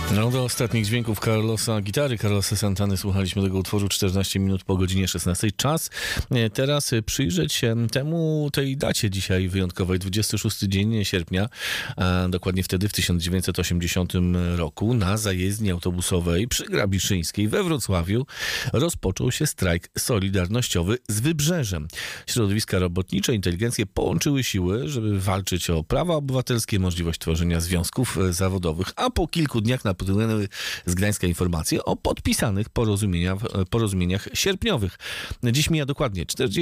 No, do ostatnich dźwięków gitary Carlosa Santany słuchaliśmy tego utworu 14 minut po godzinie 16. Czas teraz przyjrzeć się tej dacie dzisiaj wyjątkowej, 26 dzień sierpnia, dokładnie wtedy w 1980 roku na zajezdni autobusowej przy Grabiszyńskiej we Wrocławiu rozpoczął się strajk solidarnościowy z Wybrzeżem. Środowiska robotnicze, inteligencje połączyły siły, żeby walczyć o prawa obywatelskie, możliwość tworzenia związków zawodowych, a po kilku dniach napłynęły z Gdańska informacje o podpisanych porozumieniach sierpniowych. Dziś mija dokładnie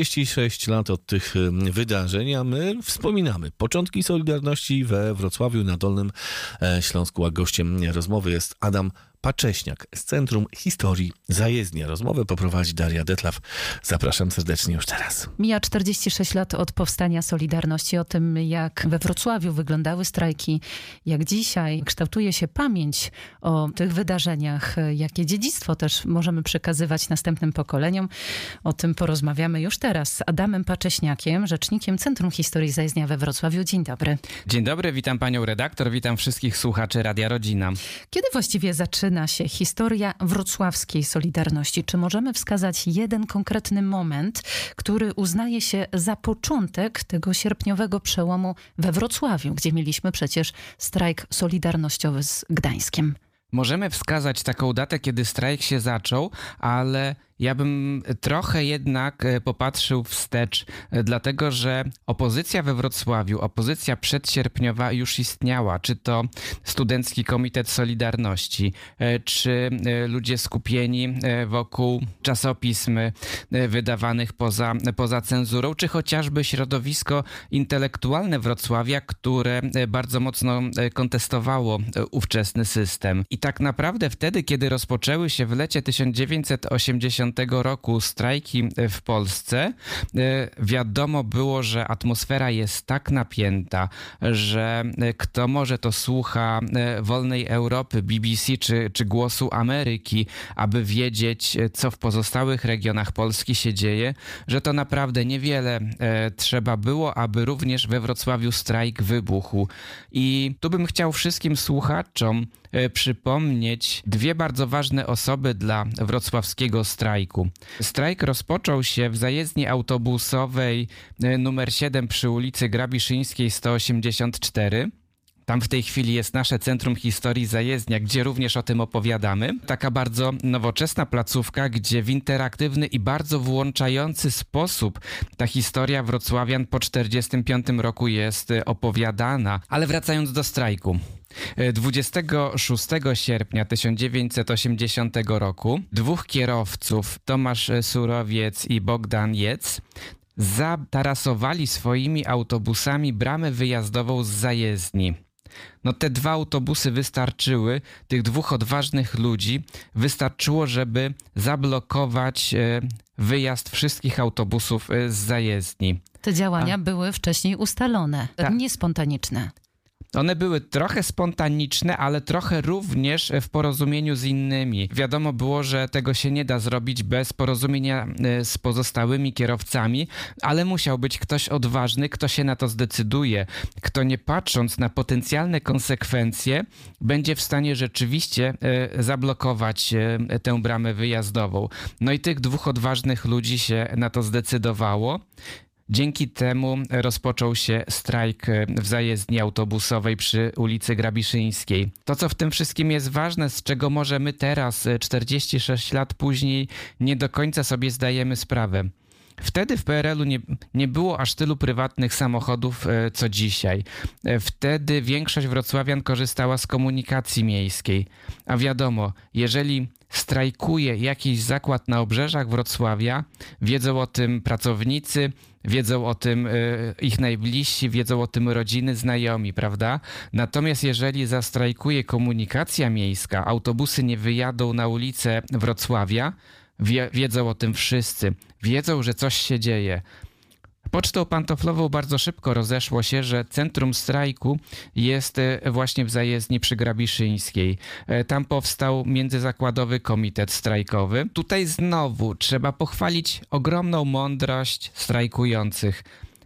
46 lat od tych wydarzeń, a my wspominamy początki Solidarności we Wrocławiu na Dolnym Śląsku, a gościem rozmowy jest Adam Pacześniak z Centrum Historii Zajezdnia. Rozmowę poprowadzi Daria Detlaw. Zapraszam serdecznie już teraz. Mija 46 lat od powstania Solidarności. O tym, jak we Wrocławiu wyglądały strajki, jak dzisiaj kształtuje się pamięć o tych wydarzeniach, jakie dziedzictwo też możemy przekazywać następnym pokoleniom. O tym porozmawiamy już teraz z Adamem Pacześniakiem, rzecznikiem Centrum Historii Zajezdnia we Wrocławiu. Dzień dobry. Dzień dobry, witam panią redaktor, witam wszystkich słuchaczy Radia Rodzina. Kiedy właściwie zaczyna się historia wrocławskiej Solidarności? Czy możemy wskazać jeden konkretny moment, który uznaje się za początek tego sierpniowego przełomu we Wrocławiu, gdzie mieliśmy przecież strajk solidarnościowy z Gdańskiem? Możemy wskazać taką datę, kiedy strajk się zaczął, ale ja bym trochę jednak popatrzył wstecz, dlatego że opozycja we Wrocławiu, opozycja przedsierpniowa już istniała. Czy to Studencki Komitet Solidarności, czy ludzie skupieni wokół czasopism wydawanych poza cenzurą, czy chociażby środowisko intelektualne Wrocławia, które bardzo mocno kontestowało ówczesny system. I tak naprawdę wtedy, kiedy rozpoczęły się w lecie 1980 roku strajki w Polsce, wiadomo było, że atmosfera jest tak napięta, że kto może to słucha Wolnej Europy, BBC czy Głosu Ameryki, aby wiedzieć, co w pozostałych regionach Polski się dzieje, że to naprawdę niewiele trzeba było, aby również we Wrocławiu strajk wybuchł. I tu bym chciał wszystkim słuchaczom przypomnieć dwie bardzo ważne osoby dla wrocławskiego strajku. Strajk rozpoczął się w zajezdni autobusowej numer 7 przy ulicy Grabiszyńskiej 184. Tam w tej chwili jest nasze Centrum Historii Zajezdnia, gdzie również o tym opowiadamy. Taka bardzo nowoczesna placówka, gdzie w interaktywny i bardzo włączający sposób ta historia wrocławian po 1945 roku jest opowiadana. Ale wracając do strajku. 26 sierpnia 1980 roku dwóch kierowców, Tomasz Surowiec i Bogdan Jec, zatarasowali swoimi autobusami bramę wyjazdową z zajezdni. No te dwa autobusy wystarczyły, tych dwóch odważnych ludzi wystarczyło, żeby zablokować wyjazd wszystkich autobusów z zajezdni. Te działania były wcześniej ustalone, nie spontaniczne. One były trochę spontaniczne, ale trochę również w porozumieniu z innymi. Wiadomo było, że tego się nie da zrobić bez porozumienia z pozostałymi kierowcami, ale musiał być ktoś odważny, kto się na to zdecyduje, kto nie patrząc na potencjalne konsekwencje, będzie w stanie rzeczywiście zablokować tę bramę wyjazdową. No i tych dwóch odważnych ludzi się na to zdecydowało. Dzięki temu rozpoczął się strajk w zajezdni autobusowej przy ulicy Grabiszyńskiej. To, co w tym wszystkim jest ważne, z czego może my teraz, 46 lat później, nie do końca sobie zdajemy sprawę. Wtedy w PRL-u nie było aż tylu prywatnych samochodów, co dzisiaj. Wtedy większość wrocławian korzystała z komunikacji miejskiej. A wiadomo, jeżeli strajkuje jakiś zakład na obrzeżach Wrocławia, wiedzą o tym pracownicy, wiedzą o tym ich najbliżsi, wiedzą o tym rodziny, znajomi, prawda? Natomiast jeżeli zastrajkuje komunikacja miejska, autobusy nie wyjadą na ulicę Wrocławia, wiedzą o tym wszyscy, wiedzą, że coś się dzieje. Pocztą pantoflową bardzo szybko rozeszło się, że centrum strajku jest właśnie w zajezdni przy Grabiszyńskiej. Tam powstał Międzyzakładowy Komitet Strajkowy. Tutaj znowu trzeba pochwalić ogromną mądrość strajkujących.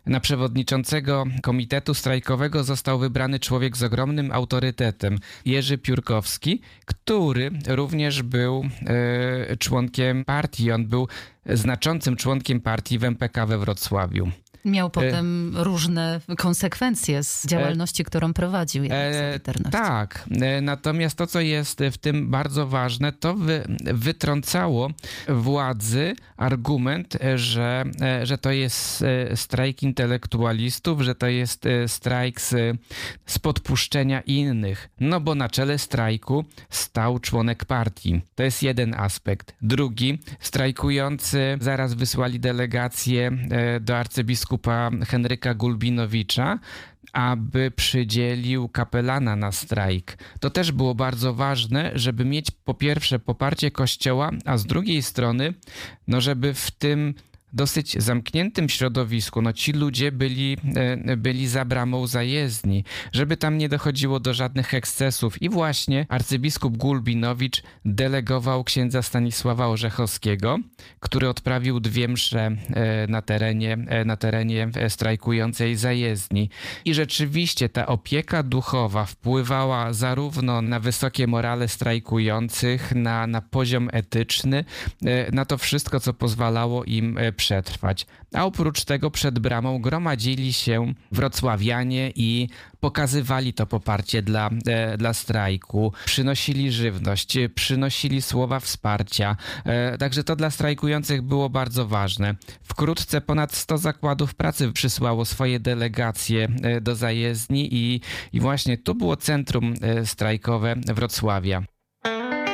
Na przewodniczącego komitetu strajkowego został wybrany człowiek z ogromnym autorytetem, Jerzy Piórkowski, który również był członkiem partii. On był znaczącym członkiem partii w MPK we Wrocławiu. Miał potem różne konsekwencje z działalności, którą prowadził Solidarność. Tak, natomiast to, co jest w tym bardzo ważne, to wytrącało władzy argument, że to jest strajk intelektualistów, że to jest strajk z podpuszczenia innych. No bo na czele strajku stał członek partii. To jest jeden aspekt. Drugi, strajkujący zaraz wysłali delegację do arcybiskupa Henryka Gulbinowicza, aby przydzielił kapelana na strajk. To też było bardzo ważne, żeby mieć po pierwsze poparcie Kościoła, a z drugiej strony, żeby w tym dosyć zamkniętym środowisku, ci ludzie byli za bramą zajezdni, żeby tam nie dochodziło do żadnych ekscesów i właśnie arcybiskup Gulbinowicz delegował księdza Stanisława Orzechowskiego, który odprawił 2 msze na terenie strajkującej zajezdni. I rzeczywiście ta opieka duchowa wpływała zarówno na wysokie morale strajkujących, na poziom etyczny, na to wszystko, co pozwalało im przetrwać. A oprócz tego przed bramą gromadzili się wrocławianie i pokazywali to poparcie dla strajku, przynosili żywność, przynosili słowa wsparcia. Także to dla strajkujących było bardzo ważne. Wkrótce ponad 100 zakładów pracy przysłało swoje delegacje do zajezdni i właśnie tu było centrum strajkowe Wrocławia.